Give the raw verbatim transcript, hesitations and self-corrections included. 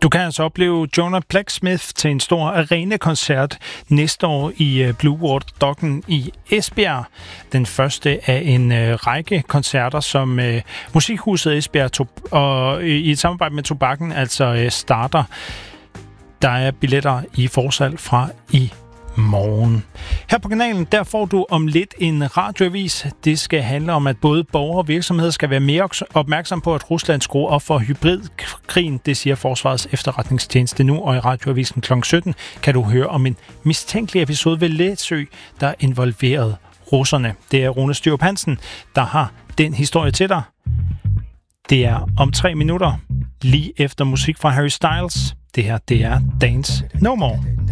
Du kan altså opleve Jonah Blacksmith til en stor arenakoncert næste år i Blue Water Docken i Esbjerg. Den første af en øh, række koncerter, som øh, Musikhuset Esbjerg to- og øh, i et samarbejde med Tobakken altså øh, starter. Der er billetter i forsalg fra i morgen. Her på kanalen, der får du om lidt en radioavis. Det skal handle om, at både borgere og virksomheder skal være mere opmærksom på, at Rusland skruer op for hybridkrigen. Det siger Forsvarets efterretningstjeneste nu, og i radioavisen klokken sytten kan du høre om en mistænkelig episode ved Læsø, der involverede russerne. Det er Rune Styrop Hansen, der har den historie til dig. Det er om tre minutter, lige efter musik fra Harry Styles. Det her, det er Dance No More.